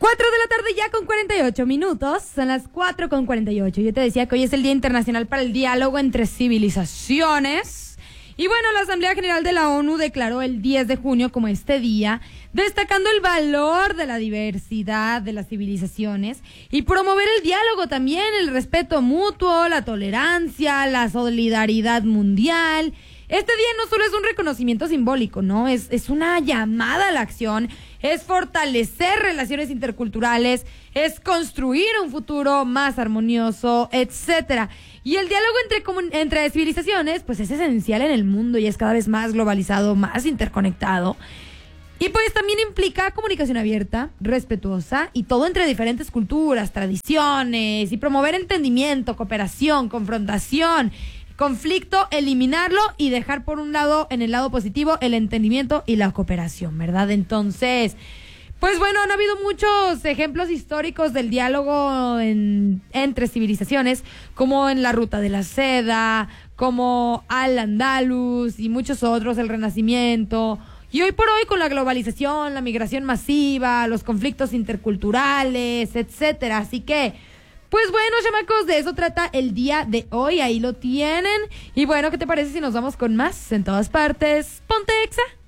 4 de la tarde ya con 48 minutos, son las 4:48. Yo te decía que hoy es el Día Internacional para el Diálogo entre Civilizaciones. Y bueno, la Asamblea General de la ONU declaró el 10 de junio como este día, destacando el valor de la diversidad de las civilizaciones y promover el diálogo también, el respeto mutuo, la tolerancia, la solidaridad mundial. Este día no solo es un reconocimiento simbólico, ¿no? Es una llamada a la acción, es fortalecer relaciones interculturales, es construir un futuro más armonioso, etcétera. Y el diálogo entre civilizaciones, pues es esencial en el mundo y es cada vez más globalizado, más interconectado. Y pues también implica comunicación abierta, respetuosa y todo entre diferentes culturas, tradiciones y promover entendimiento, cooperación, confrontación, conflicto, eliminarlo y dejar por un lado, en el lado positivo, el entendimiento y la cooperación, ¿verdad? Entonces, pues bueno, han habido muchos ejemplos históricos del diálogo entre civilizaciones, como en la Ruta de la Seda, como Al-Ándalus y muchos otros, el Renacimiento. Y hoy por hoy, con la globalización, la migración masiva, los conflictos interculturales, etcétera. Así que, pues bueno, chamacos, de eso trata el día de hoy. Ahí lo tienen. Y bueno, ¿qué te parece si nos vamos con más? En todas partes, ponte Exa.